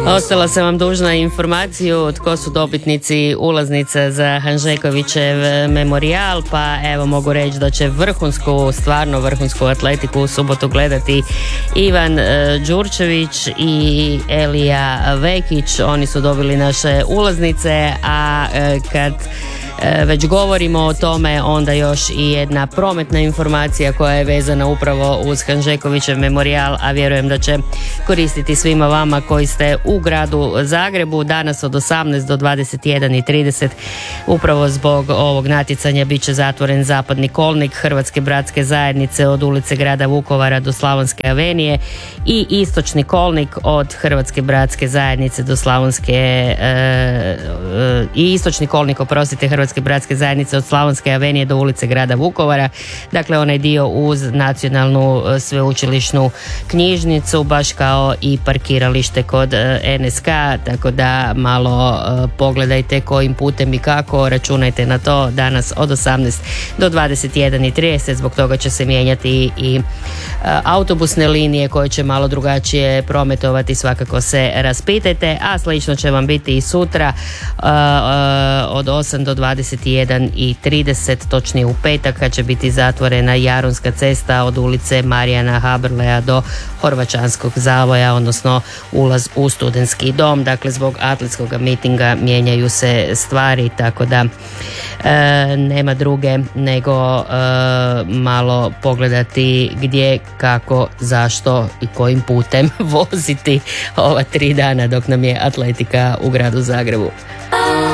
Ostala sam vam dužna informaciju tko su dobitnici ulaznica za Hanžekovićev memorijal, pa evo mogu reći da će stvarno vrhunsku atletiku u subotu gledati Ivan Đurčević i Elija Vekić. Oni su dobili naše ulaznice, a kad već govorimo o tome, onda još i jedna prometna informacija koja je vezana upravo uz Hanžekovićev memorijal, a vjerujem da će koristiti svima vama koji ste u gradu Zagrebu. Danas od 18 do 21:30 upravo zbog ovog natjecanja bit će zatvoren zapadni kolnik Hrvatske bratske zajednice od ulice grada Vukovara do Slavonske avenije i istočni kolnik od Hrvatske bratske zajednice do istočni kolnik, Hrvatske bratske zajednice od Slavonske avenije do ulice grada Vukovara, dakle onaj dio uz nacionalnu sveučilišnu knjižnicu, baš kao i parkiralište kod NSK, tako da malo pogledajte kojim putem i kako, računajte na to. Danas od 18 do 21:30, zbog toga će se mijenjati i autobusne linije koje će malo drugačije prometovati, svakako se raspitajte, a slično će vam biti i sutra od 8 do 21:30, točnije u petak, kad će biti zatvorena Jarunska cesta od ulice Marijana Haberleja do Horvaćanskog zavoja, odnosno ulaz u studentski dom. Dakle, zbog atletskog mitinga mijenjaju se stvari, tako da nema druge nego malo pogledati gdje, kako, zašto i kojim putem voziti ova 3 dana dok nam je atletika u gradu Zagrebu.